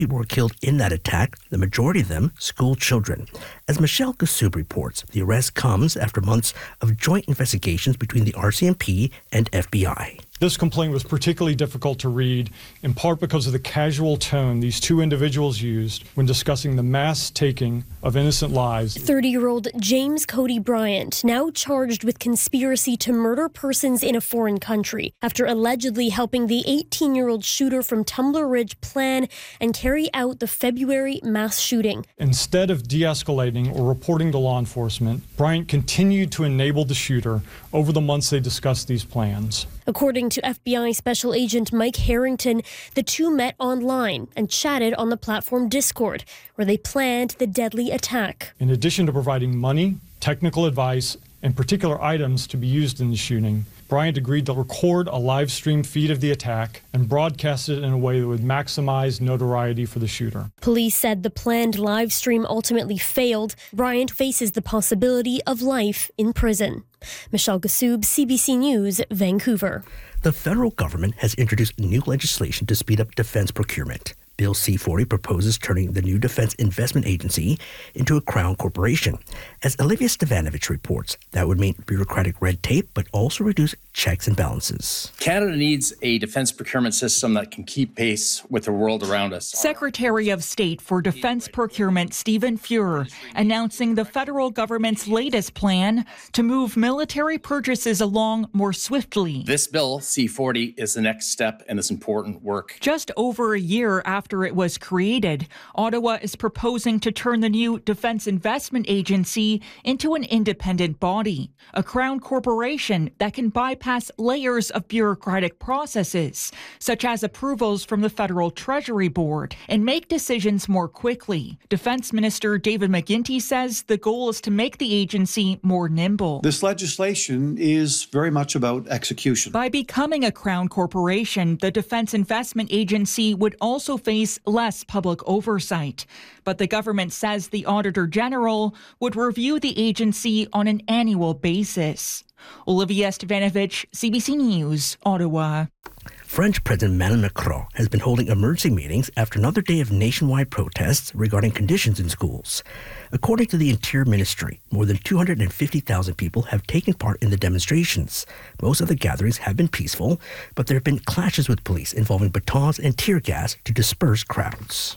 people were killed in that attack, the majority of them school children. As Michelle Gassoub reports, the arrest comes after months of joint investigations between the RCMP and FBI. This complaint was particularly difficult to read, in part because of the casual tone these two individuals used when discussing the mass taking of innocent lives. 30-year-old James Cody Bryant, now charged with conspiracy to murder persons in a foreign country after allegedly helping the 18-year-old shooter from Tumbler Ridge plan and carry out the February mass shooting. Instead of de-escalating or reporting to law enforcement, Bryant continued to enable the shooter over the months they discussed these plans. According to FBI Special Agent Mike Harrington, the two met online and chatted on the platform Discord, where they planned the deadly attack. In addition to providing money, technical advice, and particular items to be used in the shooting, Bryant agreed to record a live stream feed of the attack and broadcast it in a way that would maximize notoriety for the shooter. Police said the planned live stream ultimately failed. Bryant faces the possibility of life in prison. Michelle Gassoub, CBC News, Vancouver. The federal government has introduced new legislation to speed up defense procurement. Bill C-40 proposes turning the new Defense Investment Agency into a crown corporation. As Olivia Stevanovich reports, that would mean bureaucratic red tape, but also reduce checks and balances. Canada needs a defense procurement system that can keep pace with the world around us. Secretary of State for Defense Procurement Stephen Fuhr announcing the federal government's latest plan to move military purchases along more swiftly. This bill, C-40, is the next step in this important work. Just over a year after it was created, Ottawa is proposing to turn the new Defense Investment Agency into an independent body, a crown corporation that can bypass layers of bureaucratic processes, such as approvals from the Federal Treasury Board, and make decisions more quickly. Defense Minister David McGuinty says the goal is to make the agency more nimble. This legislation is very much about execution. By becoming a crown corporation, the Defense Investment Agency would also face less public oversight. But the government says the Auditor General would review the agency on an annual basis. Olivia Stevanovich, CBC News, Ottawa. French President Emmanuel Macron has been holding emergency meetings after another day of nationwide protests regarding conditions in schools. According to the Interior Ministry, more than 250,000 people have taken part in the demonstrations. Most of the gatherings have been peaceful, but there have been clashes with police involving batons and tear gas to disperse crowds.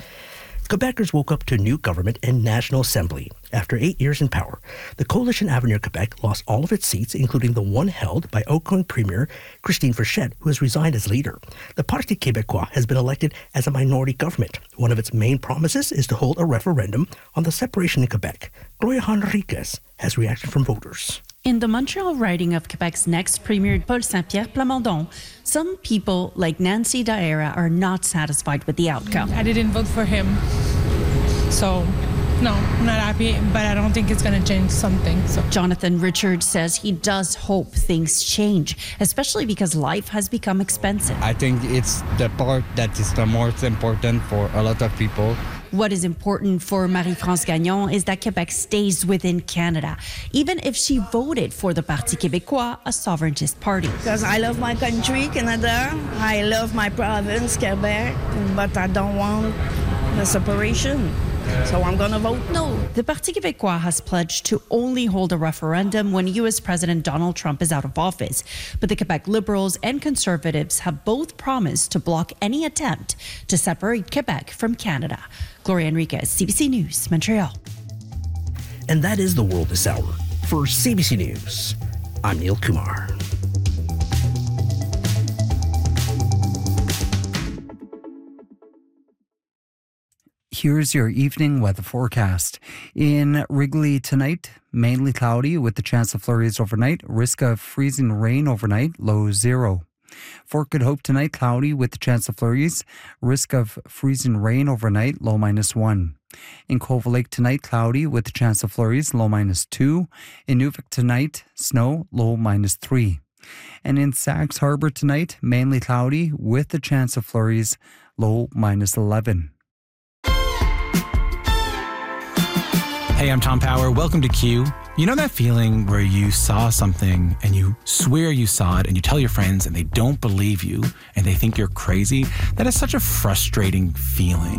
Quebecers woke up to a new government and National Assembly. After 8 years in power, the Coalition Avenir Quebec lost all of its seats, including the one held by outgoing Premier Christine Frechette, who has resigned as leader. The Parti Québécois has been elected as a minority government. One of its main promises is to hold a referendum on the separation in Quebec. Gloria Henriquez has reaction from voters. In the Montreal riding of Quebec's next Premier, Paul Saint-Pierre Plamondon, some people like Nancy Daera are not satisfied with the outcome. I didn't vote for him, so no, I'm not happy, but I don't think it's going to change something. So. Jonathan Richard says he does hope things change, especially because life has become expensive. I think it's the part that is the most important for a lot of people. What is important for Marie-France Gagnon is that Quebec stays within Canada, even if she voted for the Parti Québécois, a sovereigntist party. Because I love my country, Canada. I love my province, Quebec, but I don't want the separation. So I'm going to vote no. The Parti Québécois has pledged to only hold a referendum when U.S. President Donald Trump is out of office. But the Quebec Liberals and Conservatives have both promised to block any attempt to separate Quebec from Canada. Gloria Henriquez, CBC News, Montreal. And that is the world this hour. For CBC News, I'm Neil Kumar. Here's your evening weather forecast. In Wrigley tonight, mainly cloudy with the chance of flurries overnight. Risk of freezing rain overnight, low 0. Fort Good Hope tonight, cloudy with the chance of flurries. Risk of freezing rain overnight, low -1. In Cove Lake tonight, cloudy with the chance of flurries, low -2. In Nuvik tonight, snow, low -3. And in Sachs Harbor tonight, mainly cloudy with the chance of flurries, low -11. Hey, I'm Tom Power. Welcome to Q. You know that feeling where you saw something and you swear you saw it and you tell your friends and they don't believe you and they think you're crazy? That is such a frustrating feeling.